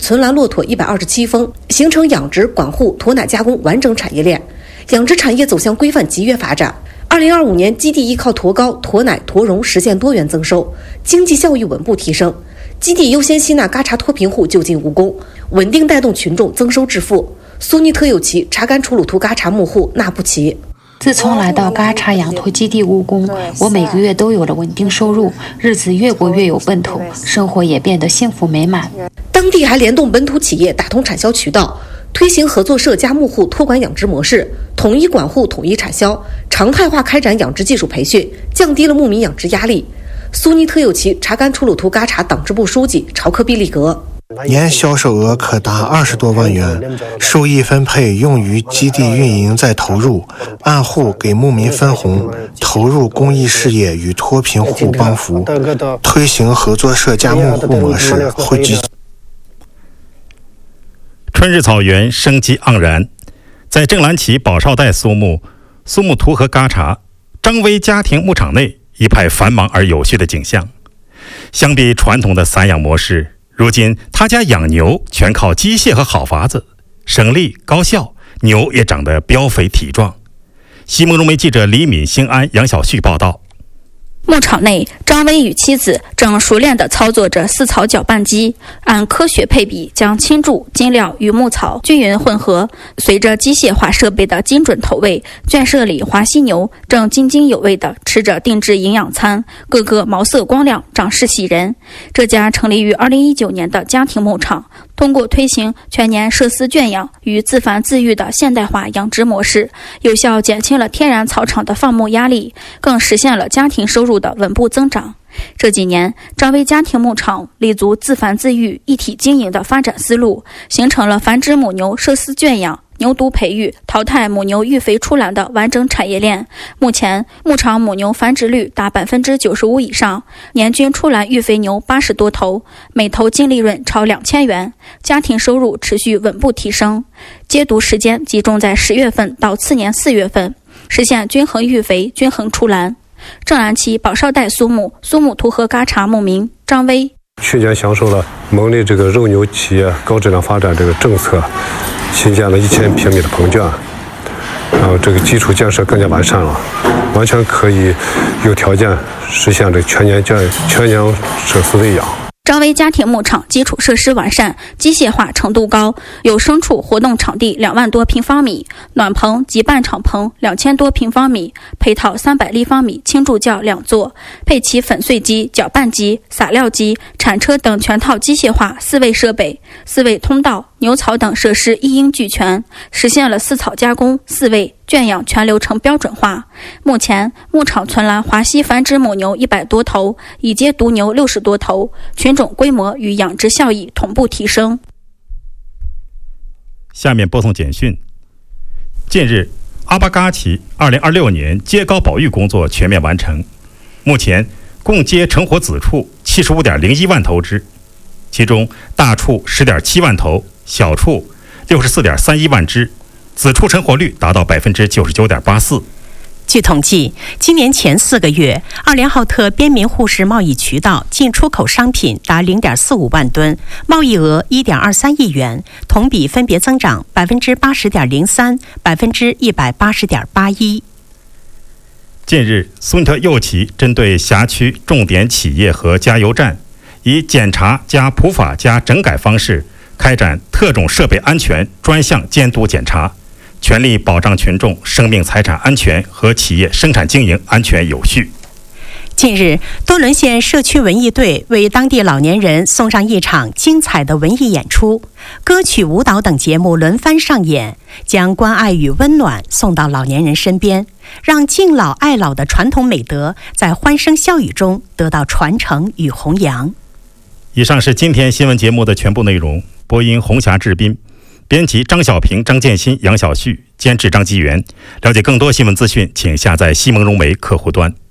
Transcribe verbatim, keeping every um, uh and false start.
存栏骆驼一百二十七峰，形成养殖、管护、驼奶加工完整产业链，养殖产业走向规范集约发展。二零二五年，基地依靠驼羔、驼奶、驼绒实现多元增收，经济效益稳步提升。基地优先吸纳嘎查脱贫户就近务工，稳定带动群众增收致富。苏尼特有其查干楚鲁图嘎查牧户纳布齐。 自从来到嘎查养驼基地务工，我每个月都有了稳定收入，日子越过越有奔头，生活也变得幸福美满。 当地还联动本土企业打通产销渠道，推行合作社加牧户托管养殖模式，统一管护、统一产销，常态化开展养殖技术培训，降低了牧民养殖压力。苏尼特有其查干楚鲁图嘎查党支部书记朝克毕利格。 年销售额可达二十多万元，收益分配用于基地运营再投入，按户给牧民分红，投入公益事业与脱贫户帮扶，推行合作社加牧户模式，汇聚。 春日草原生机盎然，在正蓝旗保少代苏木、苏木图和嘎查、张威家庭牧场内一派繁忙而有序的景象。相比传统的散养模式，如今他家养牛全靠机械和好法子，省力高效，牛也长得膘肥体壮。西蒙融媒记者李敏、兴安、杨小旭报道。 牧场内，张威与妻子正熟练地操作着饲草搅拌机，按科学配比将青贮、金料与牧草均匀混合。随着机械化设备的精准投喂，圈舍里华西牛正津津有味地吃着定制营养餐，个个毛色光亮，长势喜人。这家成立于二零一九年的家庭牧场，通过推行全年设饲圈养与自繁自育的现代化养殖模式，有效减轻了天然草场的放牧压力，更实现了家庭收入的稳步增长。这几年，张威家庭牧场立足自繁自育一体经营的发展思路，形成了繁殖母牛设饲圈养、牛犊培育、淘汰母牛育肥出栏的完整产业链。目前，牧场母牛繁殖率达百分之九十五以上，年均出栏育肥牛八十多头，每头净利润超两千元，家庭收入持续稳步提升。接犊时间集中在十月份到次年四月份，实现均衡育肥、均衡出栏。正蓝旗保少代苏木、苏木图和嘎查牧民张威。 去年享受了蒙利这个肉牛企业高质量发展这个政策，新建了一千平米的棚圈，然后这个基础建设更加完善了，完全可以有条件实现这全年圈全年设饲喂养。 张威家庭牧场基础设施完善，机械化程度高，有牲畜活动场地两万多平方米，暖棚及半敞棚两千多平方米，配套三百立方米轻助教两座，配齐粉碎机、搅拌机、撒料机、铲车等全套机械化饲喂设备，饲喂通道、牛槽等设施一应俱全，实现了饲草加工、饲喂、圈养全流程标准化。目前，牧场存栏华西繁殖母牛一百多头，已接犊牛六十多头，群种规模与养殖效益同步提升。 下面播送简讯。近日，阿巴嘎旗二零二六年秸秆保育工作全面完成，目前共秸成活子畜七十五点零一万头只，其中大畜十点七万头，小畜六十四点三一万只，子畜成活率达到百分之九十九点八四。 据统计，今年前四个月，二连浩特边民护市贸易渠道进出口商品达零点四五万吨，贸易额一点二三亿元，同比分别增长百分之八十点零三、百分之一百八十点八一。 近日，苏尼特右旗针对辖区重点企业和加油站，以检查加普法加整改方式开展特种设备安全专项监督检查，全力保障群众生命财产安全和企业生产经营安全有序。 近日，多伦县社区文艺队为当地老年人送上一场精彩的文艺演出，歌曲、舞蹈等节目轮番上演，将关爱与温暖送到老年人身边，让敬老爱老的传统美德在欢声笑语中得到传承与弘扬。 以上是今天新闻节目的全部内容。播音洪霞、志斌，编辑张小平、张建新、杨小旭，监制张吉元。了解更多新闻资讯，请下载西蒙融媒客户端。